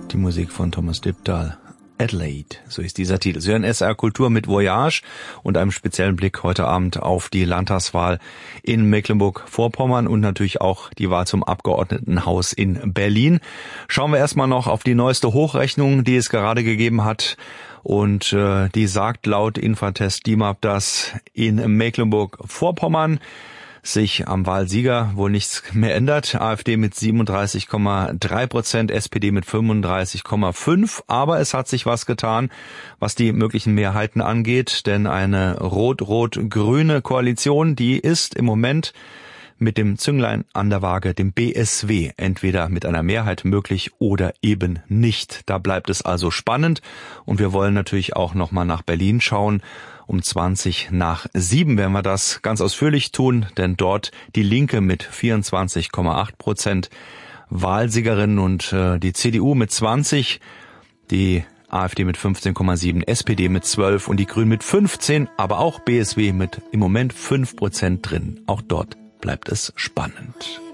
Die Musik von Thomas Dybdahl. Adelaide, so ist dieser Titel. Sie hören SR Kultur mit Voyage und einem speziellen Blick heute Abend auf die Landtagswahl in Mecklenburg-Vorpommern und natürlich auch die Wahl zum Abgeordnetenhaus in Berlin. Schauen wir erstmal noch auf die neueste Hochrechnung, die es gerade gegeben hat. Und die sagt laut Infratest DIMAP, dass in Mecklenburg-Vorpommern sich am Wahlsieger wohl nichts mehr ändert. AfD mit 37,3%, SPD mit 35,5%. Aber es hat sich was getan, was die möglichen Mehrheiten angeht. Denn eine rot-rot-grüne Koalition, die ist im Moment mit dem Zünglein an der Waage, dem BSW, entweder mit einer Mehrheit möglich oder eben nicht. Da bleibt es also spannend. Und wir wollen natürlich auch nochmal nach Berlin schauen. Um 7:20 werden wir das ganz ausführlich tun, denn dort die Linke mit 24,8% Wahlsiegerin und die CDU mit 20%, die AfD mit 15,7%, SPD mit 12% und die Grünen mit 15%, aber auch BSW mit im Moment 5% drin. Auch dort bleibt es spannend.